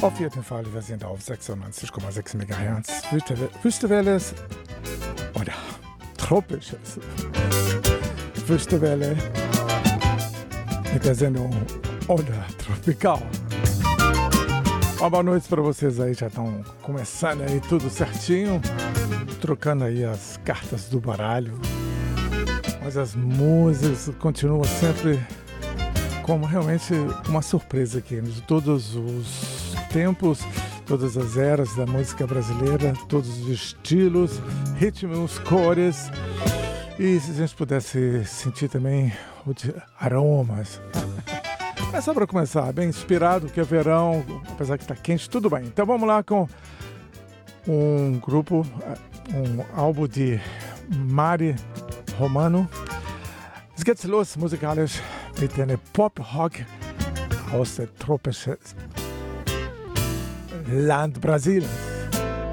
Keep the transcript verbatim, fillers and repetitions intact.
Auf jeden Fall, wir sind auf sechsundneunzig Komma sechs Megahertz, Wüstewelle oder tropisches Wüstewelle mit der Sendung Onda Tropical. Uma boa noite para vocês aí, já estão começando aí tudo certinho, trocando aí as cartas do baralho, mas as músicas continuam sempre como realmente uma surpresa aqui, de todos os tempos, todas as eras da música brasileira, todos os estilos, ritmos, cores, e se a gente pudesse sentir também os aromas. Mas só para começar, bem inspirado, que é verão, apesar que está quente, tudo bem. Então vamos lá com um grupo, um álbum de Mari Romano. Es geht's los musikalisch mit einer Pop-Rock aus dem tropischen Land Brasiliens.